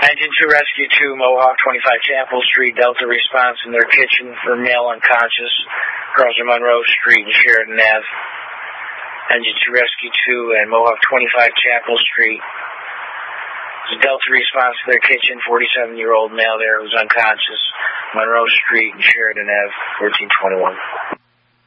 Engine 2 Rescue 2, Mohawk 25 Chapel Street, Delta response in their kitchen for male unconscious, crossing Monroe Street and Sheridan Ave. Engine 2 Rescue 2 and Mohawk 25 Chapel Street. Delta response to their kitchen, 47-year-old male there who's unconscious, Monroe Street and Sheridan Ave, 1421.